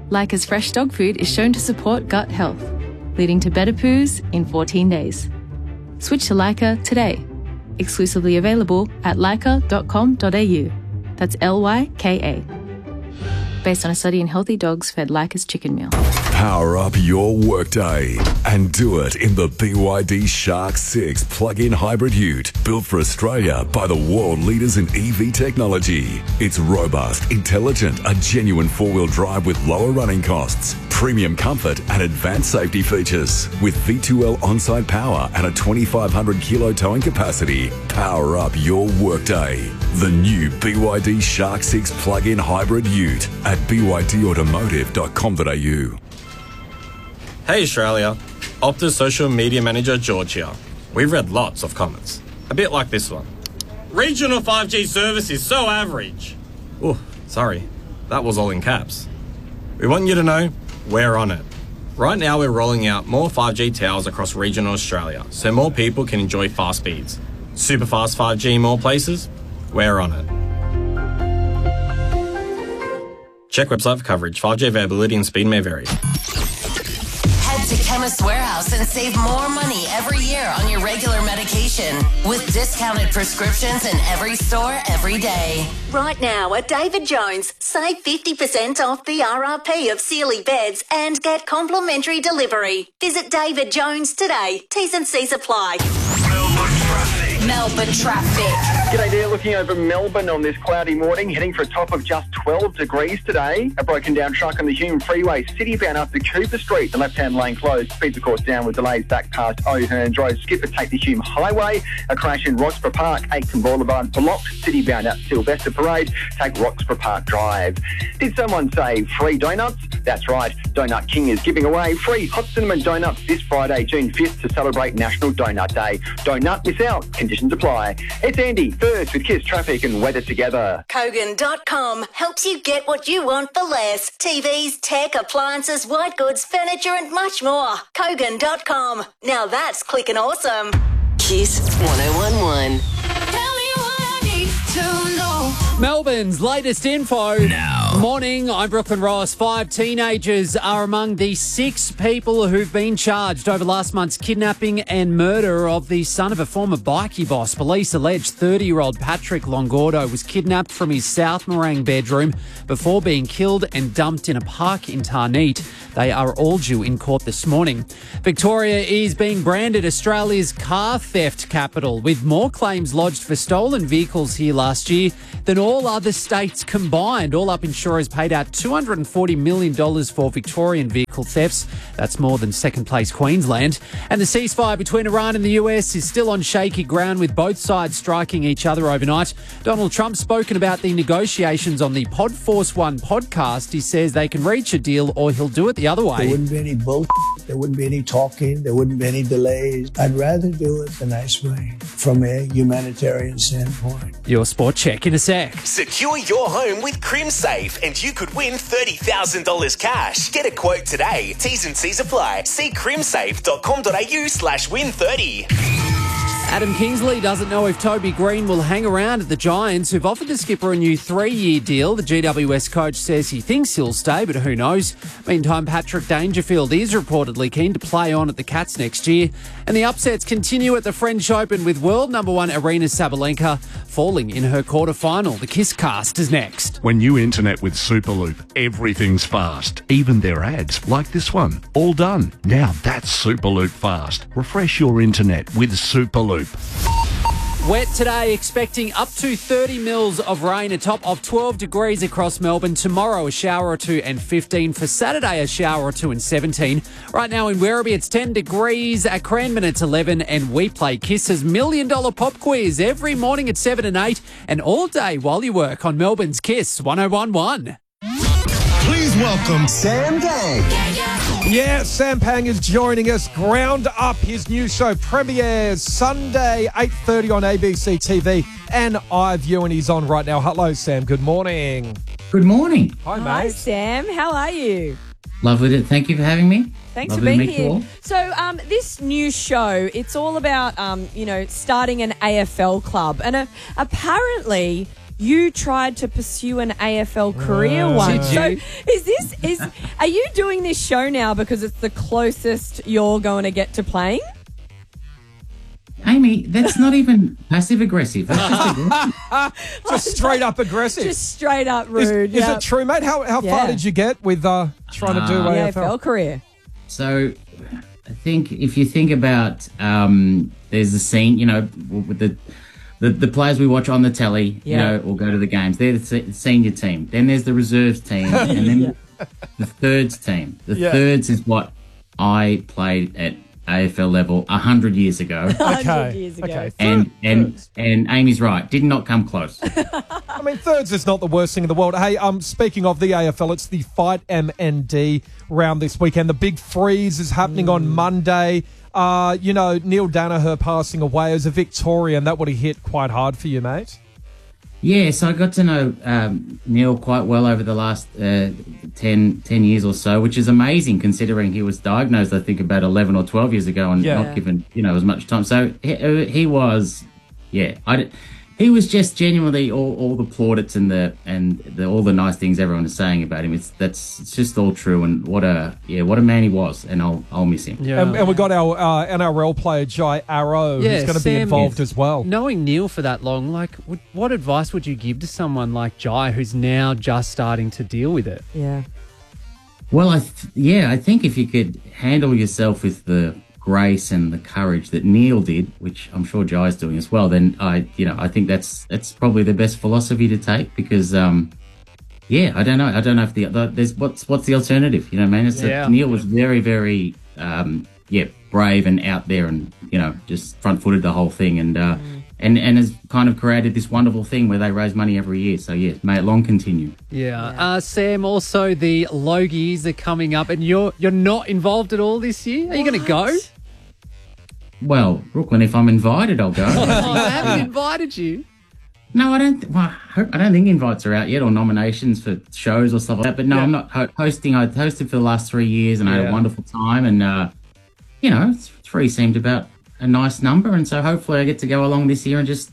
Leica's fresh dog food is shown to support gut health, leading to better poos in 14 days. Switch to Leica today. Exclusively available at leica.com.au. That's Lyka. Based on a study in healthy dogs fed Leica's chicken meal. Power up your workday and do it in the BYD Shark 6 plug-in hybrid ute, built for Australia by the world leaders in EV technology. It's robust, intelligent, a genuine four-wheel drive with lower running costs, premium comfort and advanced safety features. With V2L on-site power and a 2,500 kilo towing capacity, power up your workday. The new BYD Shark 6 plug-in hybrid ute at bydautomotive.com.au. Hey Australia, Optus social media manager George here. We've read lots of comments, a bit like this one. Regional 5G service is so average. Oh, sorry, that was all in caps. We want you to know we're on it. Right now we're rolling out more 5G towers across regional Australia so more people can enjoy fast speeds. Super fast 5G in more places? We're on it. Check website for coverage. 5G availability and speed may vary. Head to Chemist Warehouse and save more money every year on your regular medication with discounted prescriptions in every store every day. Right now at David Jones, save 50% off the RRP of Sealy beds and get complimentary delivery. Visit David Jones today. T's and C's apply. Melbourne traffic. G'day there, looking over Melbourne on this cloudy morning, heading for a top of just 12 degrees today. A broken down truck on the Hume Freeway, city-bound up to Cooper Street. The left-hand lane closed. Speeds, of course, down with delays back past O'Hearn Drive. Skipper, take the Hume Highway. A crash in Roxburgh Park, Aitken Boulevard blocked. City-bound at Sylvester Parade. Take Roxburgh Park Drive. Did someone say free donuts? That's right. Donut King is giving away free hot cinnamon donuts this Friday, June 5th, to celebrate National Donut Day. Don't miss out. Conditions apply. It's Andy, first with Kiss Traffic and Weather Together. Kogan.com helps you get what you want for less. TVs, tech, appliances, white goods, furniture and much more. Kogan.com. Now that's clicking awesome. Kiss 1011. Tell me what I need to know. Melbourne's latest info. Now. Morning, I'm Brooklyn Ross. 5 teenagers are among the 6 people who've been charged over last month's kidnapping and murder of the son of a former bikie boss. Police allege 30-year-old Patrick Longordo was kidnapped from his South Morang bedroom before being killed and dumped in a park in Tarneet. They are all due in court this morning. Victoria is being branded Australia's car theft capital, with more claims lodged for stolen vehicles here last year than all other states combined. All up, insurers paid out $240 million for Victorian vehicle thefts. That's more than second place Queensland. And the ceasefire between Iran and the US is still on shaky ground, with both sides striking each other overnight. Donald Trump's spoken about the negotiations on the Podforce One podcast. He says they can reach a deal or he'll do it the other way. There wouldn't be any bullshit. There wouldn't be any talking. There wouldn't be any delays. I'd rather do it the nice way from a humanitarian standpoint. Your sport check in a sec. Secure your home with CrimSafe and you could win $30,000 cash. Get a quote today. T's and C's apply. See crimsafe.com.au/win30. Adam Kingsley doesn't know if Toby Green will hang around at the Giants, who've offered the skipper a new 3-year deal. The GWS coach says he thinks he'll stay, but who knows? Meantime, Patrick Dangerfield is reportedly keen to play on at the Cats next year. And the upsets continue at the French Open, with world number 1 Aryna Sabalenka falling in her quarter-final. The Kiss Cast is next. When you internet with Superloop, everything's fast. Even their ads, like this one. All done. Now that's Superloop fast. Refresh your internet with Superloop. Wet today, expecting up to 30 mils of rain, a top of 12 degrees across Melbourne. Tomorrow, a shower or two and 15. For Saturday, a shower or two and 17. Right now in Werribee, it's 10 degrees. At Cranbourne, it's 11. And we play Kiss's $1 Million Pop Quiz every morning at 7 and 8. And all day while you work on Melbourne's Kiss 101.1. Please welcome Sam Pang. Yeah, Sam Pang is joining us. Ground Up, his new show, premieres Sunday, 8:30 on ABC TV and iView, and he's on right now. Hello, Sam. Good morning. Good morning. Hi, mate. Hi, Sam. How are you? Lovely. Thank you for having me. Thanks Lovely for being here. all. So this new show, it's all about, starting an AFL club. And apparently you tried to pursue an AFL career once. Did you? So are you doing this show now because it's the closest you're going to get to playing? Amy, that's not even passive-aggressive. That's just aggressive. Just straight up aggressive. Just straight up rude. Is it true, mate? How far did you get with trying to do AFL? AFL career? So I think if you think about there's a scene, with the players we watch on the telly, or go to the games. They're the senior team. Then there's the reserves team, and then the thirds team. The thirds is what I played at AFL level 100 years ago. 100 years ago. Okay. And Amy's right. Did not come close. I mean, thirds is not the worst thing in the world. Hey, speaking of the AFL, it's the Fight MND round this weekend. The big freeze is happening on Monday. Neil Danaher passing away as a Victorian. That would have hit quite hard for you, mate. Yeah, so I got to know Neil quite well over the last 10 years or so, which is amazing considering he was diagnosed, I think, about 11 or 12 years ago and not given, as much time. So he was, he was just genuinely all the plaudits and all the nice things everyone is saying about him. It's just all true, and what a man he was, and I'll miss him. Yeah. And we got our NRL player Jai Arrow, who's going to be involved as well. Knowing Neil for that long, what advice would you give to someone like Jai who's now just starting to deal with it? Yeah. Well, I think if you could handle yourself with the grace and the courage that Neil did, which I'm sure Jai's doing as well, then I think that's probably the best philosophy to take, because I don't know if there's what's the alternative, Neil was very, very brave and out there, and just front-footed the whole thing, and has kind of created this wonderful thing where they raise money every year. So may it long continue. Sam, also the Logies are coming up, and you're not involved at all this year. Are you going to go? Well, Brooklyn, if I'm invited, I'll go. I haven't invited you. No, I don't. Well, I don't think invites are out yet, or nominations for shows or stuff like that. But no, I'm not hosting. I hosted for the last 3 years, and I had a wonderful time. And 3 seemed about a nice number, and so hopefully I get to go along this year and just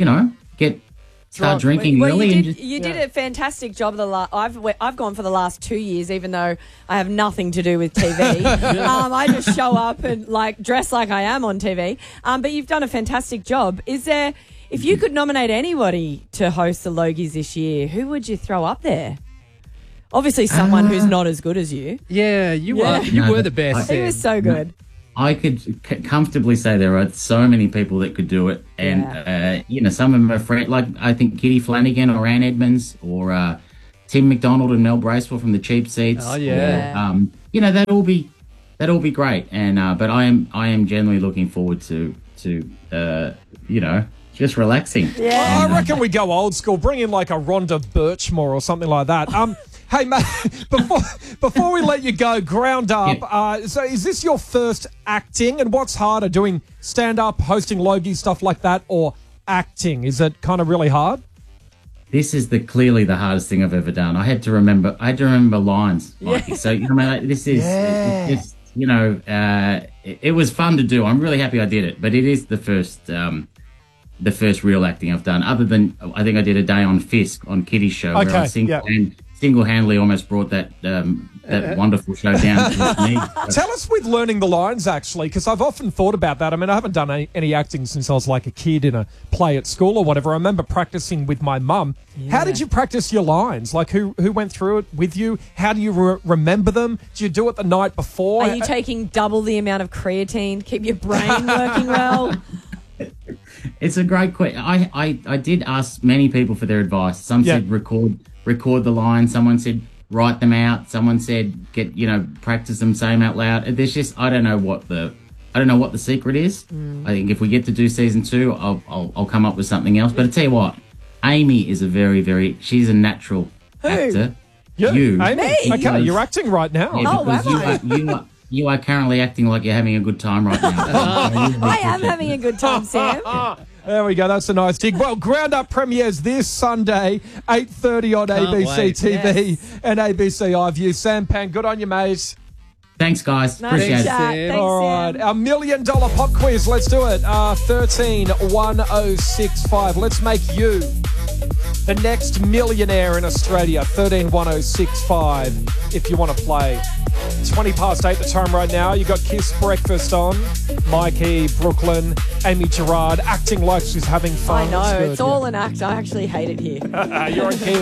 start drinking early. You did a fantastic job. I've gone for the last 2 years, even though I have nothing to do with TV. I just show up and dress like I am on TV. But you've done a fantastic job. If you could nominate anybody to host the Logies this year, who would you throw up there? Obviously, someone who's not as good as you. Yeah, you were the best. He was so good. I could comfortably say there are so many people that could do it, and some of them are friends. Like I think Kitty Flanagan or Ann Edmonds or Tim McDonald and Mel Bracewell from the Cheap Seats. Oh yeah, or, that'd all be great. And but I am genuinely looking forward to just relaxing. Yeah, I reckon we go old school. Bring in like a Rhonda Birchmore or something like that. Hey, mate, before we let you go, ground up, so is this your first acting? And what's harder, doing stand-up, hosting Logie, stuff like that, or acting? Is it kind of really hard? This is clearly the hardest thing I've ever done. I had to remember lines. So, this is, it was fun to do. I'm really happy I did it, but it is the first real acting I've done, other than I think I did a day on Fisk on Kitty's show where I single-handedly almost brought that wonderful show down to me. Tell us with learning the lines, actually, because I've often thought about that. I mean, I haven't done any acting since I was like a kid in a play at school or whatever. I remember practicing with my mum. Yeah. How did you practice your lines? Like, who went through it with you? How do you remember them? Do you do it the night before? Are you taking double the amount of creatine to keep your brain working well? It's a great question. I did ask many people for their advice. Some said record the lines. Someone said write them out. Someone said practice them, say them out loud. There's just I don't know what the secret is. I think if we get to do season 2, I'll come up with something else. But I tell you what, Amy is she's a natural actor. Yeah. You, Amy. Okay, you're acting right now. Yeah, you are currently acting like you're having a good time right now. I am having a good time, Sam. There we go. That's a nice dig. Well, Ground Up premieres this Sunday, 8:30 on ABC TV and ABC iView. Sam Pang, good on you, mate. Thanks, guys. Nice Appreciate chat. it. Thanks, All right. Our $1 million pop quiz. Let's do it. 13 1065. Let's make you the next millionaire in Australia, 131065, if you want to play. 20 past 8 the time right now. You got Kiss Breakfast on. Mikey, Brooklyn, Amy Gerard acting like she's having fun. I know, it's all an act. I actually hate it here. You're on Key